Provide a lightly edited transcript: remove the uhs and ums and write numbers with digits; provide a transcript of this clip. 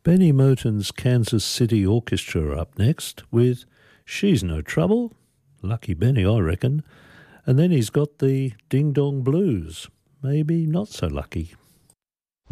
Benny Moten's Kansas City Orchestra up next with She's No Trouble. Lucky Benny, I reckon. And then he's got the Ding Dong Blues. Maybe not so lucky.